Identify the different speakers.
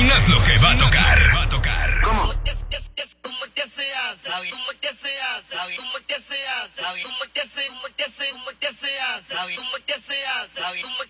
Speaker 1: es lo que va a tocar.
Speaker 2: ¿Cómo?
Speaker 3: ¿Cómo que se hace? ¿Cómo que se hace? ¿Cómo que se hace? ¿Cómo que se hace? ¿Cómo que se hace? ¿Cómo que se hace?